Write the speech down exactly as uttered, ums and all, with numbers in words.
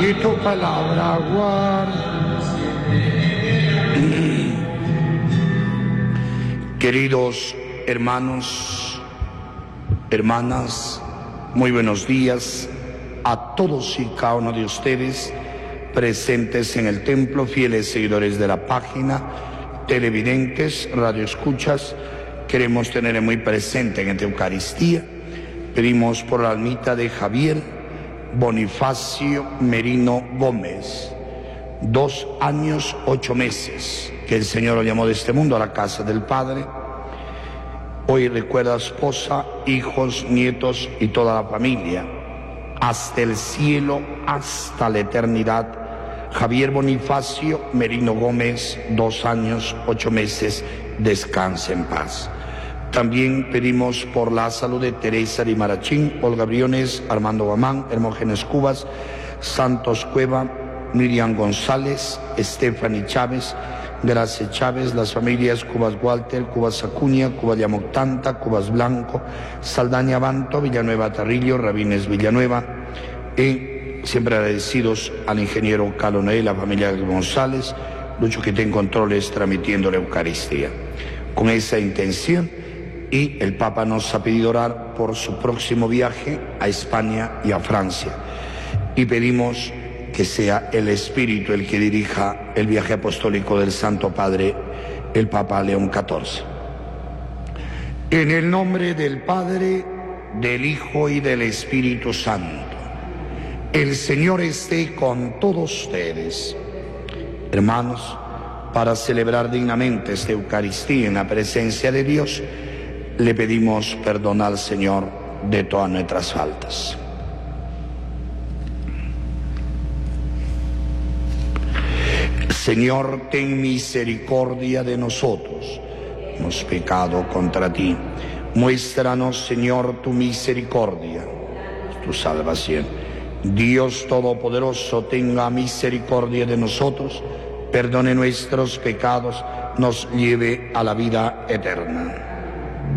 y tu palabra guarda. Queridos hermanos, hermanas, muy buenos días a todos y cada uno de ustedes presentes en el templo, fieles seguidores de la página, televidentes, radioescuchas. Queremos tener muy presente en esta Eucaristía. Pedimos por la almita de Javier Bonifacio Merino Gómez, dos años, ocho meses, que el Señor lo llamó de este mundo a la casa del Padre. Hoy recuerda a esposa, hijos, nietos y toda la familia, hasta el cielo, hasta la eternidad. Javier Bonifacio Merino Gómez, dos años, ocho meses, descanse en paz. También pedimos por la salud de Teresa de Marachín, Olga Briones, Armando Guamán, Hermógenes Cubas, Santos Cueva, Miriam González, Stephanie Chávez, Gracia Chávez, las familias Cubas Walter, Cubas Acuña, Cubas Yamoctanta, Cubas Blanco, Saldaña Banto, Villanueva Tarrillo, Rabines Villanueva, y siempre agradecidos al ingeniero Caloné, la familia González, Lucho que tiene controles transmitiendo la Eucaristía. Con esa intención, y el Papa nos ha pedido orar por su próximo viaje a España y a Francia. Y pedimos que sea el Espíritu el que dirija el viaje apostólico del Santo Padre, el Papa León catorce. En el nombre del Padre, del Hijo y del Espíritu Santo. El Señor esté con todos ustedes. Hermanos, para celebrar dignamente esta Eucaristía en la presencia de Dios, le pedimos perdón al Señor de todas nuestras faltas. Señor, ten misericordia de nosotros. Hemos pecado contra ti. Muéstranos, Señor, tu misericordia, tu salvación. Dios Todopoderoso, tenga misericordia de nosotros, perdone nuestros pecados, nos lleve a la vida eterna.